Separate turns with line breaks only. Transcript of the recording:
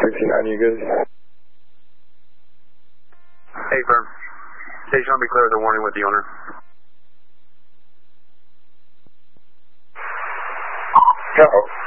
329, you good?
Hey, firm. Station will be clear with a warning with the owner.
No.